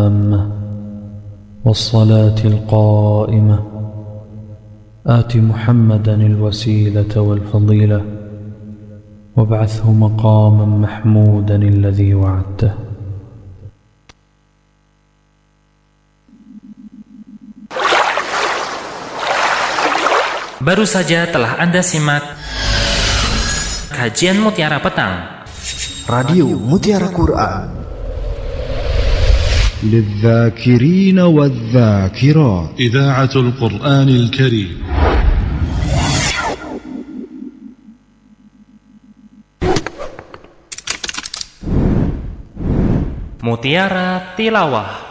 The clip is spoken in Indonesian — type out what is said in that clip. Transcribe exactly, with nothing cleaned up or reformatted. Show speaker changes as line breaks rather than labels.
التامة والصلاة القائمة آت محمدا الوسيلة والفضيلة وابعثه مقاما محمودا الذي وعدته.
Baru saja telah Anda simak kajian Mutiara Petang
Radio Mutiara Quran
للذاكرين والذاكرات
إذاعة القرآن الكريم.
Mutiara Tilawah.